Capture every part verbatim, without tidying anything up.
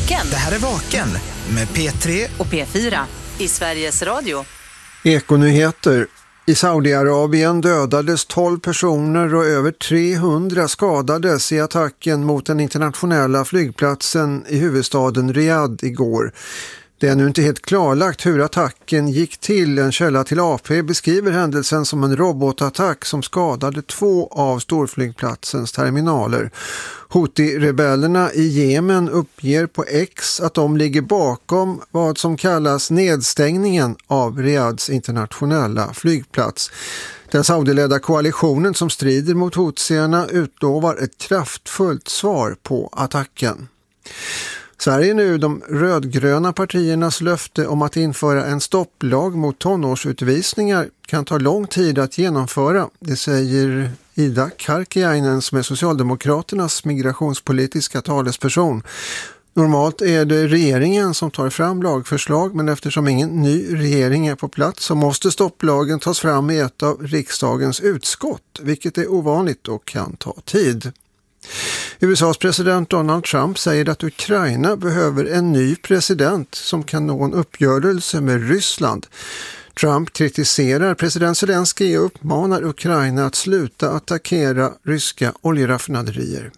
Vaken. Det här är Vaken med P tre och P fyra i Sveriges Radio. Ekonyheter. I Saudiarabien dödades tolv personer och över trehundra skadades i attacken mot den internationella flygplatsen i huvudstaden Riyadh igår. Det är nu inte helt klarlagt hur attacken gick till. En källa till A P beskriver händelsen som en robotattack som skadade två av storflygplatsens terminaler. Houthi-rebellerna i Jemen uppger på X att de ligger bakom vad som kallas nedstängningen av Riyadhs internationella flygplats. Den saudiledda koalitionen som strider mot Houthierna utlovar ett kraftfullt svar på attacken. Sverige nu de rödgröna partiernas löfte om att införa en stopplag mot tonårsutvisningar kan ta lång tid att genomföra. Det säger Ida Karkiainen som är Socialdemokraternas migrationspolitiska talesperson. Normalt är det regeringen som tar fram lagförslag, men eftersom ingen ny regering är på plats så måste stopplagen tas fram i ett av riksdagens utskott, vilket är ovanligt och kan ta tid. U S A:s president Donald Trump säger att Ukraina behöver en ny president som kan nå en uppgörelse med Ryssland. Trump kritiserar president Zelensky och uppmanar Ukraina att sluta attackera ryska oljeraffinaderier.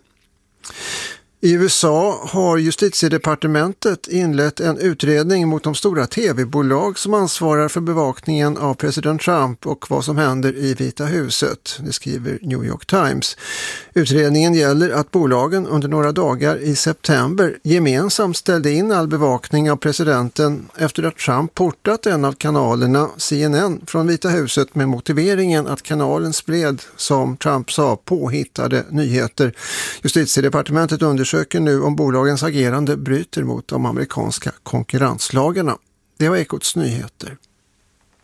I U S A har justitiedepartementet inlett en utredning mot de stora tv-bolag som ansvarar för bevakningen av president Trump och vad som händer i Vita huset, det skriver New York Times. Utredningen gäller att bolagen under några dagar i september gemensamt ställde in all bevakning av presidenten efter att Trump portat en av kanalerna C N N från Vita huset med motiveringen att kanalen spred, som Trump sa, påhittade nyheter. Justitiedepartementet undersöker söker nu om bolagens agerande bryter mot de amerikanska konkurrenslagarna. Det var Ekots nyheter.